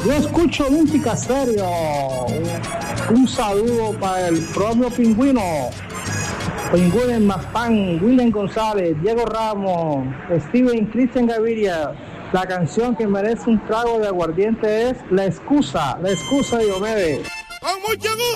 Yo escucho Música Serio. Un saludo para el propio Pingüino. Pingüino Maspán, William González, Diego Ramos, Steven Cristian Gaviria. La canción que merece un trago de aguardiente es La Excusa de Diomedes. ¡Con mucho gusto!